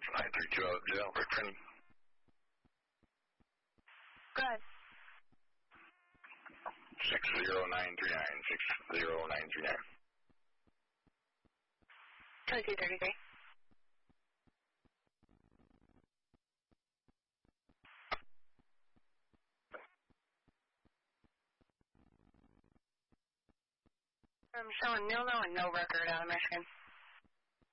932 out, Richmond. Go ahead. 60939, 60939. 2233. I'm showing nil and no record out of Michigan.